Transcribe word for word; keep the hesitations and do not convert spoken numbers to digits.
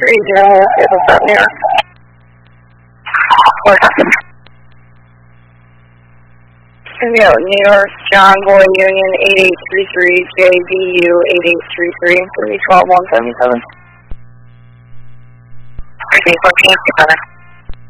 three zero, what's up, New York? What's up? Yo, New York, John Boy Union, eight eight three three, J B U, eight eight three three, three one two one seven seven. three fourteen,